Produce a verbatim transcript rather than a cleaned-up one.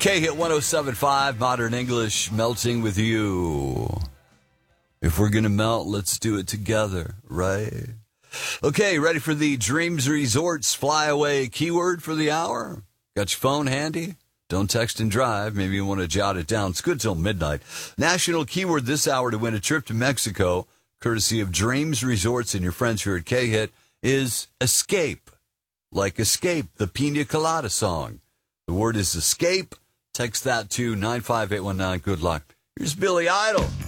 K-Hit one oh seven point five, Modern English, melting with you. If we're going to melt, let's do it together, right? Okay, ready for the Dreams Resorts Flyaway keyword for the hour? Got your phone handy? Don't text and drive. Maybe you want to jot it down. It's good till midnight. National keyword this hour to win a trip to Mexico, courtesy of Dreams Resorts and your friends here at K-Hit, is escape. Like Escape, the Pina Colada song. The word is escape. Text that to nine five eight one nine. Good luck. Here's Billy Idol.